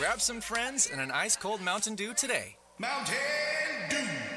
Grab some friends and an ice-cold Mountain Dew today. Mountain Dew.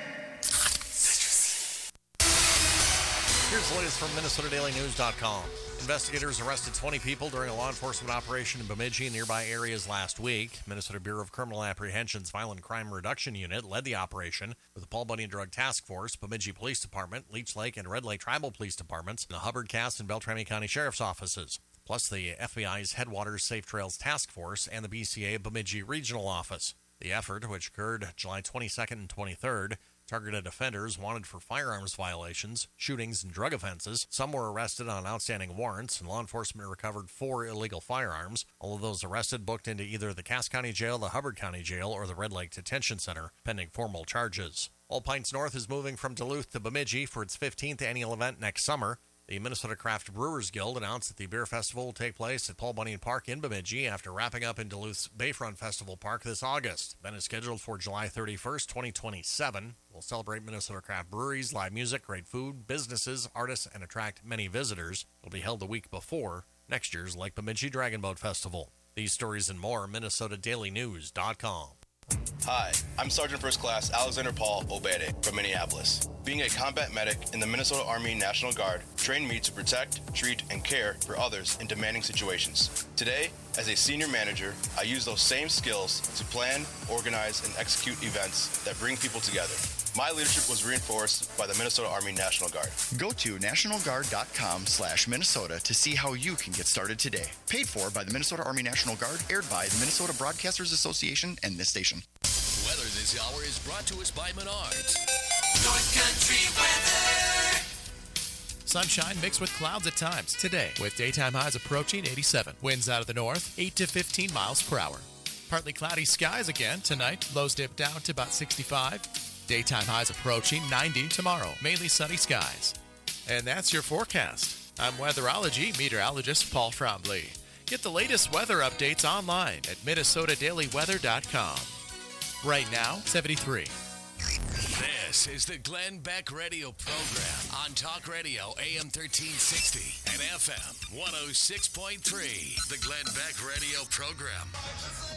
Here's the latest from MinnesotaDailyNews.com. Investigators arrested 20 people during a law enforcement operation in Bemidji and nearby areas last week. Minnesota Bureau of Criminal Apprehension's Violent Crime Reduction Unit led the operation with the Paul Bunyan Drug Task Force, Bemidji Police Department, Leech Lake and Red Lake Tribal Police Departments, and the Hubbard, Cass, and Beltrami County Sheriff's Offices, plus the FBI's Headwaters Safe Trails Task Force and the BCA Bemidji Regional Office. The effort, which occurred July 22nd and 23rd, targeted offenders wanted for firearms violations, shootings, and drug offenses. Some were arrested on outstanding warrants, and law enforcement recovered 4 illegal firearms. All of those arrested booked into either the Cass County Jail, the Hubbard County Jail, or the Red Lake Detention Center, pending formal charges. All Pints North is moving from Duluth to Bemidji for its 15th annual event next summer. The Minnesota Craft Brewers Guild announced that the beer festival will take place at Paul Bunyan Park in Bemidji after wrapping up in Duluth's Bayfront Festival Park this August. The event is scheduled for July 31st, 2027. We'll celebrate Minnesota craft breweries, live music, great food, businesses, artists, and attract many visitors. It'll be held the week before next year's Lake Bemidji Dragon Boat Festival. These stories and more, MinnesotaDailyNews.com. Hi, I'm Sergeant First Class Alexander Paul Obede from Minneapolis. Being a combat medic in the Minnesota Army National Guard trained me to protect, treat, and care for others in demanding situations. Today, as a senior manager, I use those same skills to plan, organize, and execute events that bring people together. My leadership was reinforced by the Minnesota Army National Guard. Go to nationalguard.com/Minnesota to see how you can get started today. Paid for by the Minnesota Army National Guard, aired by the Minnesota Broadcasters Association and this station. Weather this hour is brought to us by Menards. North Country weather. Sunshine mixed with clouds at times today, with daytime highs approaching 87. Winds out of the north, 8 to 15 miles per hour. Partly cloudy skies again tonight. Lows dip down to about 65. Daytime highs approaching 90 tomorrow. Mainly sunny skies. And that's your forecast. I'm weatherology meteorologist Paul Trombley. Get the latest weather updates online at MinnesotaDailyWeather.com. Right now, 73. This is the Glenn Beck Radio Program on Talk Radio AM 1360 and FM 106.3. The Glenn Beck Radio Program.